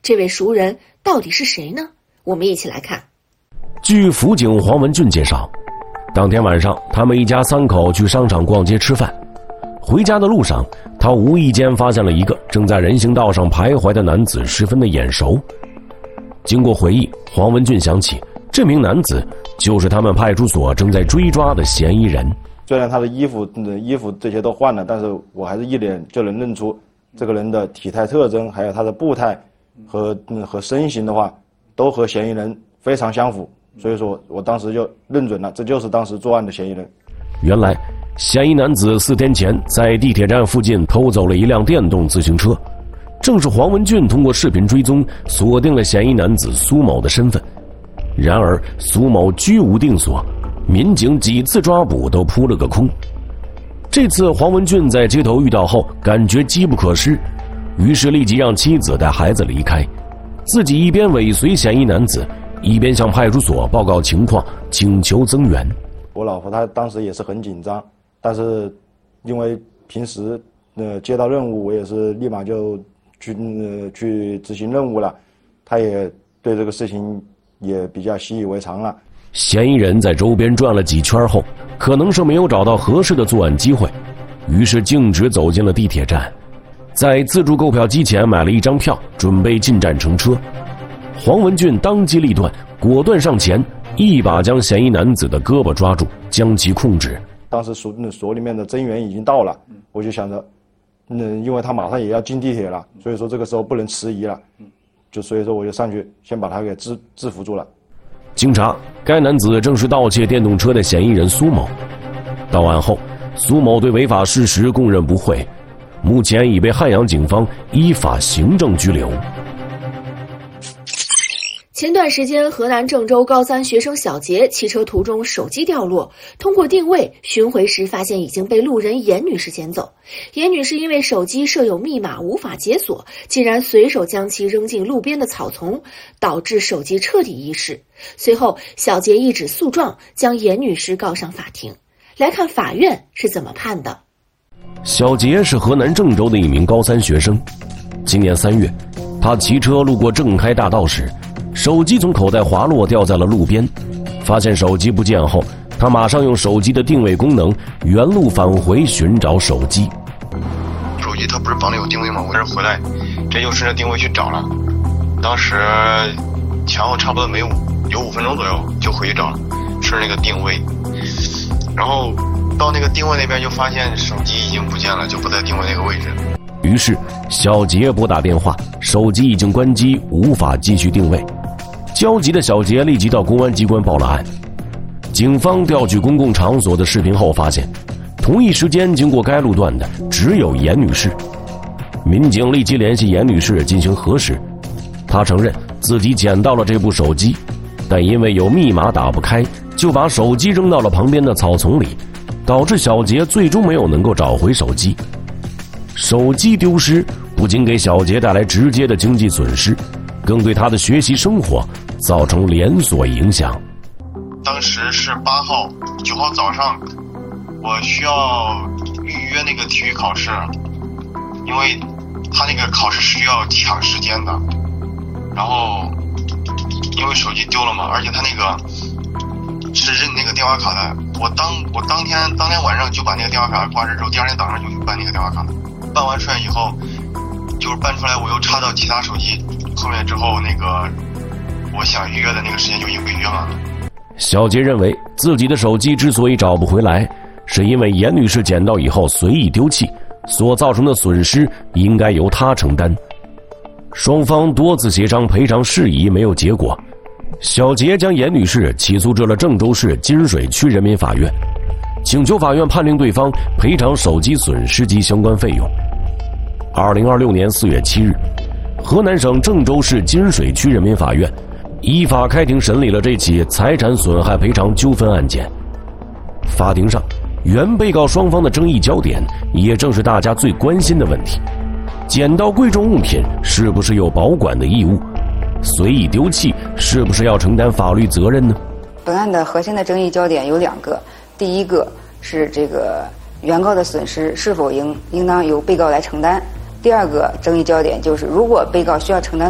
这位熟人到底是谁呢？我们一起来看。 据辅警黄文俊介绍，当天晚上他们一家三口去商场逛街吃饭，回家的路上，他无意间发现了一个正在人行道上徘徊的男子，十分的眼熟。经过回忆，黄文俊想起这名男子就是他们派出所正在追抓的嫌疑人。 虽然他的衣服这些都换了，但是我还是一眼就能认出这个人的体态特征，还有他的步态和身形的话，都和嫌疑人非常相符。所以说我当时就认准了，这就是当时作案的嫌疑人。 原来嫌疑男子4天前在地铁站附近偷走了一辆电动自行车，正是黄文俊通过视频追踪锁定了嫌疑男子苏某的身份。然而苏某居无定所，民警几次抓捕都扑了个空。这次黄文俊在街头遇到后感觉机不可失，于是立即让妻子带孩子离开，自己一边尾随嫌疑男子，一边向派出所报告情况，请求增援。 我老婆她当时也是很紧张，但是因为平时接到任务，我也是立马就去执行任务了，她也对这个事情也比较习以为常了。 嫌疑人在周边转了几圈后，可能是没有找到合适的作案机会，于是径直走进了地铁站，在自助购票机前买了一张票，准备进站乘车。黄文俊当机立断，果断上前，一把将嫌疑男子的胳膊抓住，将其控制。 当时所里面的增援已经到了，我就想着因为他马上也要进地铁了，所以说这个时候不能迟疑了，所以说我就上去先把他给制服住了。 经查，该男子正是盗窃电动车的嫌疑人苏某。到案后，苏某对违法事实供认不讳，目前已被汉阳警方依法行政拘留。 前段时间，河南郑州高3学生小杰骑车途中手机掉落，通过定位寻回时发现已经被路人严女士捡走。严女士因为手机设有密码无法解锁，竟然随手将其扔进路边的草丛，导致手机彻底遗失。随后，小杰一纸诉状将严女士告上法庭。来看法院是怎么判的。 小杰是河南郑州的一名高3学生。今年3月，他骑车路过正开大道时，手机从口袋滑落掉在了路边。发现手机不见后，他马上用手机的定位功能原路返回寻找手机。 手机它不是绑的有定位吗？我这回来这就顺着定位去找了。当时前后差不多有5分钟左右就回去找了，顺着那个定位，然后到那个定位那边就发现手机已经不见了，就不在定位那个位置。 于是小杰拨打电话，手机已经关机，无法继续定位。焦急的小杰立即到公安机关报了案。警方调取公共场所的视频后发现，同一时间经过该路段的只有严女士。民警立即联系严女士进行核实，她承认自己捡到了这部手机，但因为有密码打不开，就把手机扔到了旁边的草丛里，导致小杰最终没有能够找回手机。手机丢失不仅给小杰带来直接的经济损失，更对他的学习生活造成连锁影响。 当时是8号9号早上，我需要预约那个体育考试，因为他那个考试是需要抢时间的，然后因为手机丢了嘛，而且他那个是认那个电话卡的，我当天晚上就把那个电话卡挂失之后，第二天早上就去办那个电话卡了。办完出来以后，就是办出来我又插到其他手机后面之后，那个我想预约的那个时间就已经被约满了。 小杰认为自己的手机之所以找不回来，是因为严女士捡到以后随意丢弃，所造成的损失应该由她承担。双方多次协商赔偿事宜没有结果，小杰将严女士起诉至了郑州市金水区人民法院，请求法院判令对方赔偿手机损失及相关费用。2026年4月7日，河南省郑州市金水区人民法院依法开庭审理了这起财产损害赔偿纠纷案件。法庭上，原被告双方的争议焦点也正是大家最关心的问题：捡到贵重物品是不是有保管的义务？随意丢弃是不是要承担法律责任呢？ 本案的核心的争议焦点有2个，第一个是这个原告的损失是否应当由被告来承担，第二个争议焦点就是如果被告需要承担